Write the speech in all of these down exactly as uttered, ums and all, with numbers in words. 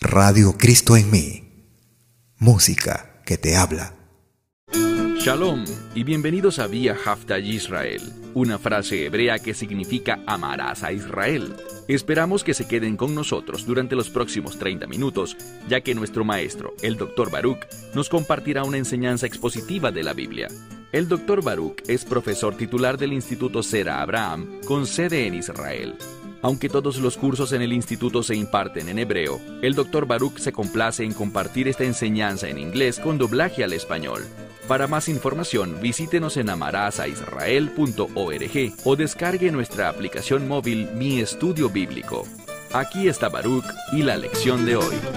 Radio Cristo en mí. Música que te habla. Shalom y bienvenidos a Vía Hafta Yisrael, una frase hebrea que significa amarás a Israel. Esperamos que se queden con nosotros durante los próximos treinta minutos, ya que nuestro maestro, el doctor Baruch, nos compartirá una enseñanza expositiva de la Biblia. El doctor Baruch es profesor titular del Instituto Sera Abraham, con sede en Israel. Aunque todos los cursos en el instituto se imparten en hebreo, el doctor Baruch se complace en compartir esta enseñanza en inglés con doblaje al español. Para más información, visítenos en amarasaisrael punto org o descargue nuestra aplicación móvil Mi Estudio Bíblico. Aquí está Baruch y la lección de hoy.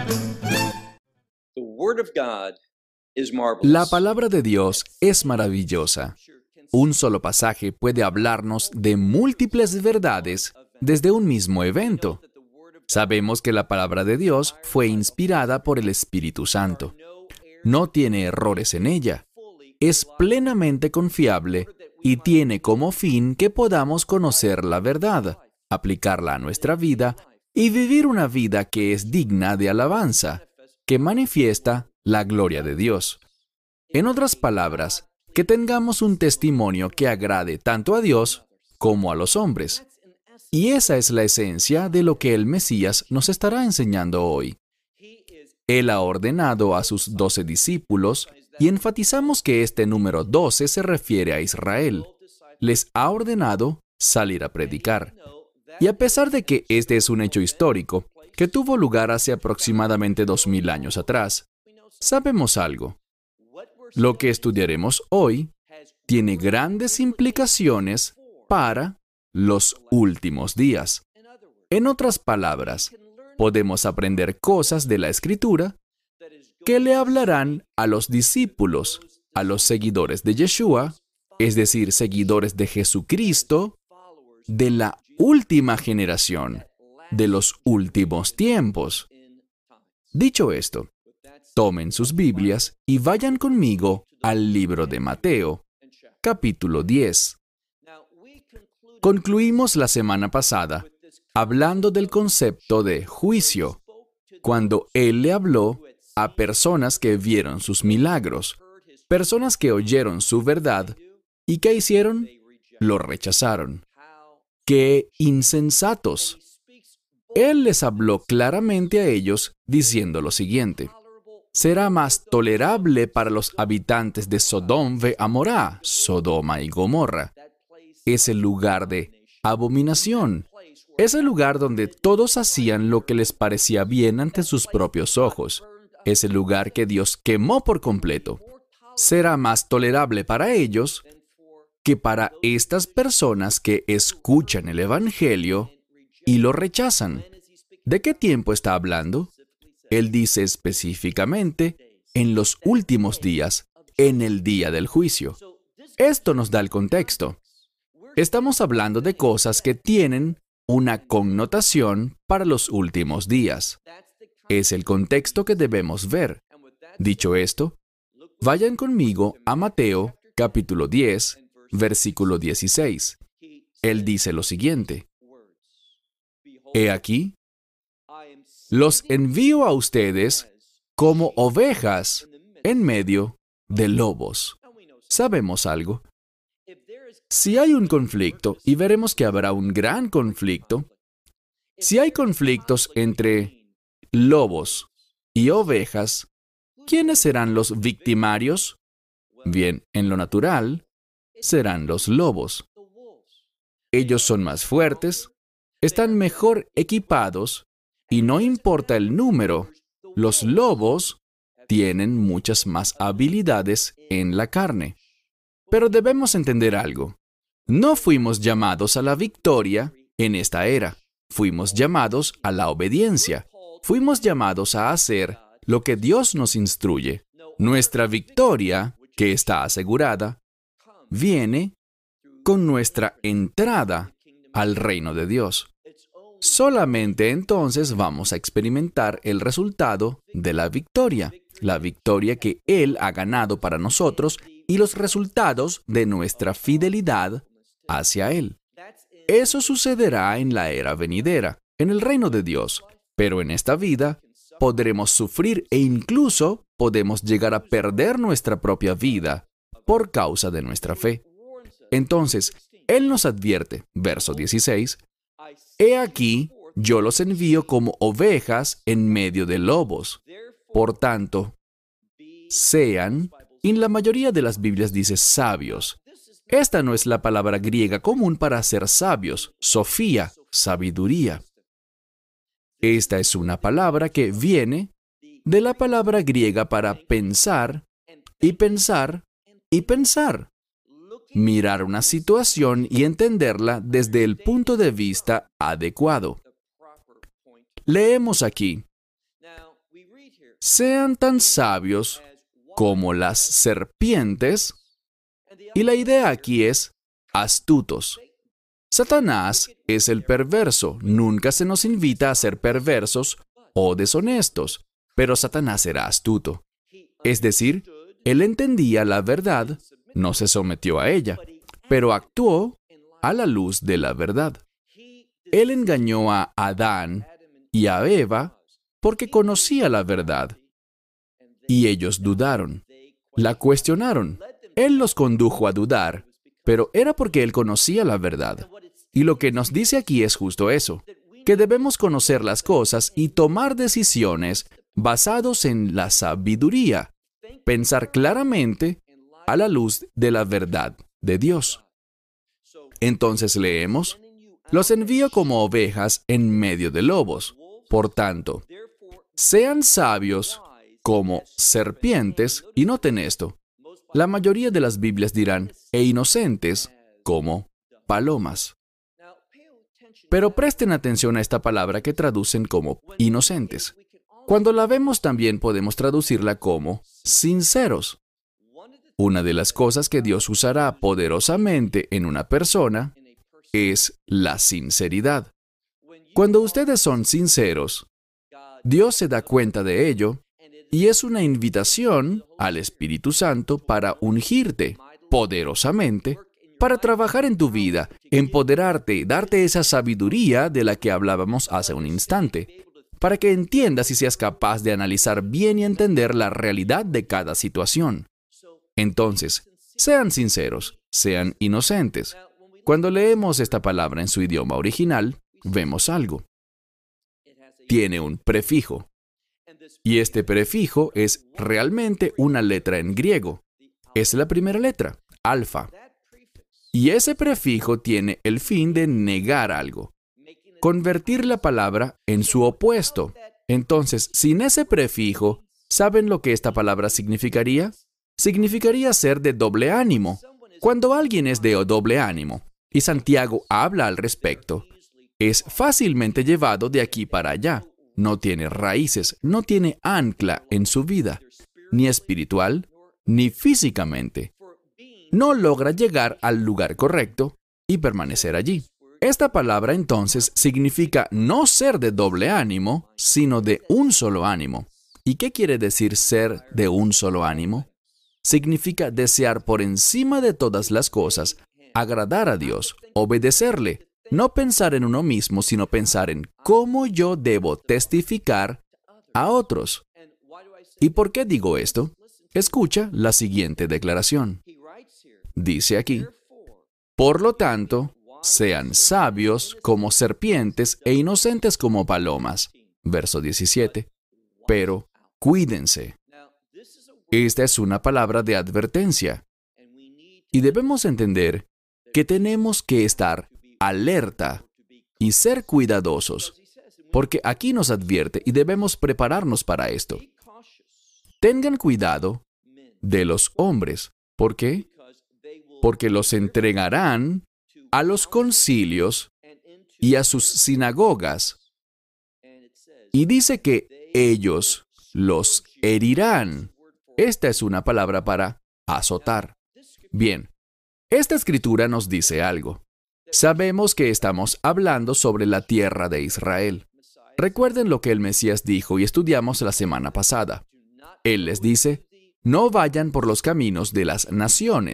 La palabra de Dios es maravillosa. Un solo pasaje puede hablarnos de múltiples verdades desde un mismo evento. Sabemos que la palabra de Dios fue inspirada por el Espíritu Santo. No tiene errores en ella. Es plenamente confiable y tiene como fin que podamos conocer la verdad, aplicarla a nuestra vida y vivir una vida que es digna de alabanza, que manifiesta la gloria de Dios. En otras palabras, que tengamos un testimonio que agrade tanto a Dios como a los hombres. Y esa es la esencia de lo que el Mesías nos estará enseñando hoy. Él ha ordenado a sus doce discípulos, y enfatizamos que este número doce se refiere a Israel. Les ha ordenado salir a predicar. Y a pesar de que este es un hecho histórico, que tuvo lugar hace aproximadamente dos mil años atrás, sabemos algo. Lo que estudiaremos hoy tiene grandes implicaciones para los últimos días. En otras palabras, podemos aprender cosas de la Escritura que le hablarán a los discípulos, a los seguidores de Yeshua, es decir, seguidores de Jesucristo, de la última generación, de los últimos tiempos. Dicho esto, tomen sus Biblias y vayan conmigo al libro de Mateo, capítulo diez. Concluimos la semana pasada hablando del concepto de juicio, cuando Él le habló a personas que vieron sus milagros, personas que oyeron su verdad y ¿qué hicieron? Lo rechazaron. ¡Qué insensatos! Él les habló claramente a ellos diciendo lo siguiente: será más tolerable para los habitantes de Sodom ve Amorá, Sodoma y Gomorra. Es el lugar de abominación. Es el lugar donde todos hacían lo que les parecía bien ante sus propios ojos. Es el lugar que Dios quemó por completo. Será más tolerable para ellos que para estas personas que escuchan el Evangelio y lo rechazan. ¿De qué tiempo está hablando? Él dice específicamente, en los últimos días, en el día del juicio. Esto nos da el contexto. Estamos hablando de cosas que tienen una connotación para los últimos días. Es el contexto que debemos ver. Dicho esto, vayan conmigo a Mateo, capítulo diez, versículo dieciséis. Él dice lo siguiente: He aquí, los envío a ustedes como ovejas en medio de lobos. ¿Sabemos algo? Si hay un conflicto, y veremos que habrá un gran conflicto, si hay conflictos entre lobos y ovejas, ¿quiénes serán los victimarios? Bien, en lo natural, serán los lobos. Ellos son más fuertes, están mejor equipados, y no importa el número, los lobos tienen muchas más habilidades en la carne. Pero debemos entender algo. No fuimos llamados a la victoria en esta era. Fuimos llamados a la obediencia. Fuimos llamados a hacer lo que Dios nos instruye. Nuestra victoria, que está asegurada, viene con nuestra entrada al reino de Dios. Solamente entonces vamos a experimentar el resultado de la victoria, la victoria que Él ha ganado para nosotros y los resultados de nuestra fidelidad hacia Él. Eso sucederá en la era venidera, en el reino de Dios, pero en esta vida podremos sufrir e incluso podemos llegar a perder nuestra propia vida por causa de nuestra fe. Entonces, Él nos advierte, verso dieciséis, «He aquí, yo los envío como ovejas en medio de lobos. Por tanto, sean», y en la mayoría de las Biblias dice sabios. Esta no es la palabra griega común para ser sabios, sofía, sabiduría. Esta es una palabra que viene de la palabra griega para pensar y pensar y pensar. Mirar una situación y entenderla desde el punto de vista adecuado. Leemos aquí, «Sean tan sabios como las serpientes», y la idea aquí es astutos. Satanás es el perverso. Nunca se nos invita a ser perversos o deshonestos, pero Satanás era astuto. Es decir, él entendía la verdad, no se sometió a ella, pero actuó a la luz de la verdad. Él engañó a Adán y a Eva porque conocía la verdad, y ellos dudaron, la cuestionaron. Él los condujo a dudar, pero era porque él conocía la verdad. Y lo que nos dice aquí es justo eso, que debemos conocer las cosas y tomar decisiones basados en la sabiduría, pensar claramente a la luz de la verdad de Dios. Entonces leemos, «Los envío como ovejas en medio de lobos. Por tanto, sean sabios como serpientes», y noten esto, la mayoría de las Biblias dirán, «e inocentes como palomas». Pero presten atención a esta palabra que traducen como inocentes. Cuando la vemos también podemos traducirla como sinceros. Una de las cosas que Dios usará poderosamente en una persona es la sinceridad. Cuando ustedes son sinceros, Dios se da cuenta de ello y es una invitación al Espíritu Santo para ungirte poderosamente, para trabajar en tu vida, empoderarte, darte esa sabiduría de la que hablábamos hace un instante, para que entiendas y seas capaz de analizar bien y entender la realidad de cada situación. Entonces, sean sinceros, sean inocentes. Cuando leemos esta palabra en su idioma original, vemos algo. Tiene un prefijo. Y este prefijo es realmente una letra en griego. Es la primera letra, alfa. Y ese prefijo tiene el fin de negar algo, convertir la palabra en su opuesto. Entonces, sin ese prefijo, ¿saben lo que esta palabra significaría? Significaría ser de doble ánimo. Cuando alguien es de doble ánimo, y Santiago habla al respecto, es fácilmente llevado de aquí para allá. No tiene raíces, no tiene ancla en su vida, ni espiritual, ni físicamente. No logra llegar al lugar correcto y permanecer allí. Esta palabra entonces significa no ser de doble ánimo, sino de un solo ánimo. ¿Y qué quiere decir ser de un solo ánimo? Significa desear por encima de todas las cosas, agradar a Dios, obedecerle, no pensar en uno mismo, sino pensar en cómo yo debo testificar a otros. ¿Y por qué digo esto? Escucha la siguiente declaración. Dice aquí, «Por lo tanto, sean sabios como serpientes e inocentes como palomas». Verso diecisiete. Pero cuídense. Esta es una palabra de advertencia. Y debemos entender que tenemos que estar alerta y ser cuidadosos, porque aquí nos advierte y debemos prepararnos para esto. Tengan cuidado de los hombres. ¿Por qué? Porque los entregarán a los concilios y a sus sinagogas. Y dice que ellos los herirán. Esta es una palabra para azotar. Bien, esta escritura nos dice algo. Sabemos que estamos hablando sobre la tierra de Israel. Recuerden lo que el Mesías dijo y estudiamos la semana pasada. Él les dice, no vayan por los caminos de las naciones.